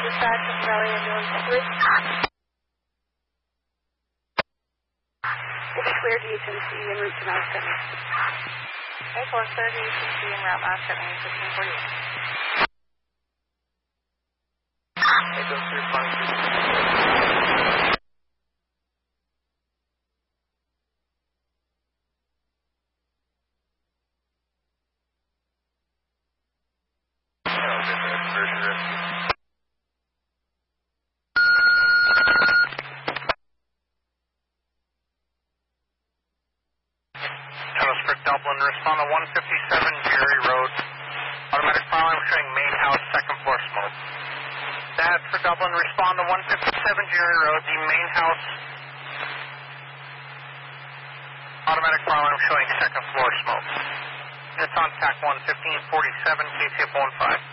dispatch of Valley Ambulance 3. It's clear DHMC en route to Mount Stepney. A4, clear DHMC en route Mount Stepney, 1548. Echo 353. Dublin, respond to 157 Jerry Road. Automatic file, I'm showing main house, second floor smoke. That's for Dublin, respond to 157 Jerry Road, the main house. Automatic file, I'm showing second floor smoke. It's on TAC 11547, KCF 15.